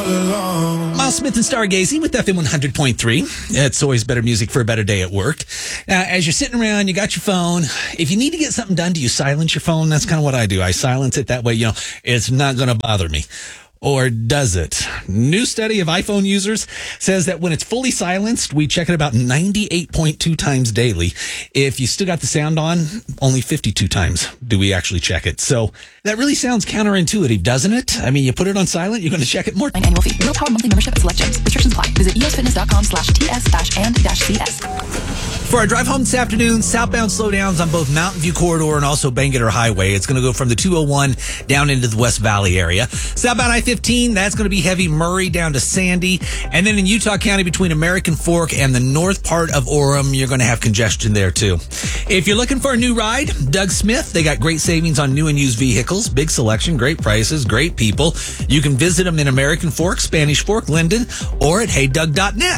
all alone. Miles Smith and Stargazing with FM 100.3. It's always better music for a better day at work. As you're sitting around, you got your phone. If you need to get something done, do you silence your phone? That's kind of what I do. I silence it. That way, it's not going to bother me. Or does it? New study of iPhone users says that when it's fully silenced, we check it about 98.2 times daily. If you still got the sound on, only 52 times do we actually check it. So that really sounds counterintuitive, doesn't it? I mean, you put it on silent, you're going to check it more. Annual fee. Real Power monthly membership at select gyms. Restrictions apply. Visit eosfitness.com/TS-and-CS. For our drive home this afternoon, southbound slowdowns on both Mountain View Corridor and also Bangerter Highway. It's going to go from the 201 down into the West Valley area. Southbound I-15, that's going to be heavy Murray down to Sandy. And then in Utah County between American Fork and the north part of Orem, you're going to have congestion there too. If you're looking for a new ride, Doug Smith, they got great savings on new and used vehicles, big selection, great prices, great people. You can visit them in American Fork, Spanish Fork, Linden, or at heydoug.net.